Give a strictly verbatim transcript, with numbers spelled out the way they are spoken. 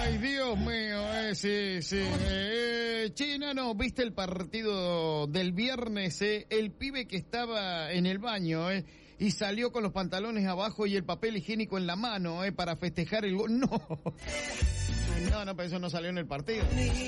Ay, Dios mío, eh, sí, sí. Eh, China, no, ¿viste el partido del viernes? Eh? El pibe que estaba en el baño, eh, y salió con los pantalones abajo y el papel higiénico en la mano, eh, para festejar el gol. No. No, no, pero eso no salió en el partido.